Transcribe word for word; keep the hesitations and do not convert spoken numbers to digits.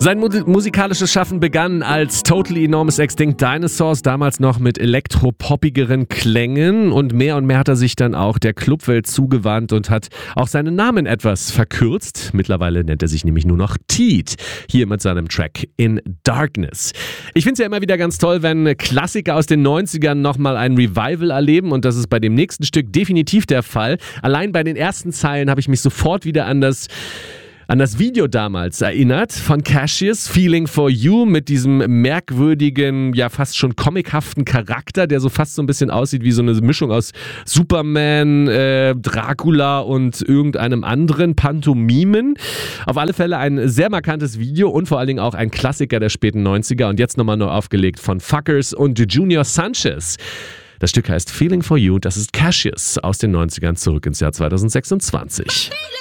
Sein mu- musikalisches Schaffen begann als Totally Enormous Extinct Dinosaurs, damals noch mit elektropoppigeren Klängen, und mehr und mehr hat er sich dann auch der Clubwelt zugewandt und hat auch seinen Namen etwas verkürzt. Mittlerweile nennt er sich nämlich nur noch Teat, hier mit seinem Track In Darkness. Ich finde es ja immer wieder ganz toll, wenn Klassiker aus den neunzigern nochmal ein Revival erleben, und das ist bei dem nächsten Stück definitiv der Fall. Allein bei den ersten Zeilen habe ich mich sofort wieder an das an das Video damals erinnert von Cassius, Feeling for You, mit diesem merkwürdigen, ja fast schon comichaften Charakter, der so fast so ein bisschen aussieht wie so eine Mischung aus Superman, äh, Dracula und irgendeinem anderen Pantomimen. Auf alle Fälle ein sehr markantes Video und vor allen Dingen auch ein Klassiker der späten neunziger, und jetzt nochmal neu aufgelegt von Fuckers und Junior Sanchez. Das Stück heißt Feeling for You, das ist Cassius aus den neunzigern zurück ins Jahr zweitausendsechsundzwanzig.